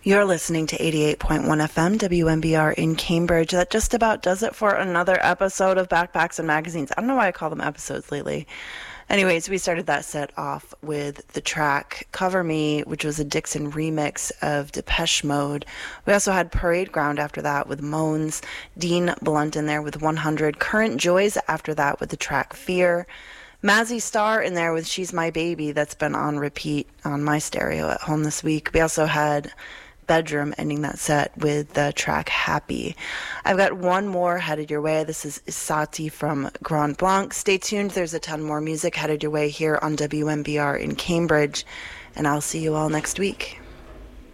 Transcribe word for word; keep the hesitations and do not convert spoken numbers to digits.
You're listening to eighty-eight point one F M, W M B R in Cambridge. That just about does it for another episode of Backpacks and Magazines. I don't know why I call them episodes lately. Anyways, we started that set off with the track Cover Me, which was a Dixon remix of Depeche Mode. We also had Parade Ground after that with Moans, Dean Blunt in there with one hundred, Current Joys after that with the track Fear, Mazzy Star in there with She's My Baby, that's been on repeat on my stereo at home this week. We also had Bedroom ending that set with the track Happy. I've got one more headed your way. This is Isati from Grand Blanc. Stay tuned. There's a ton more music headed your way here on W M B R in Cambridge, and I'll see you all next week.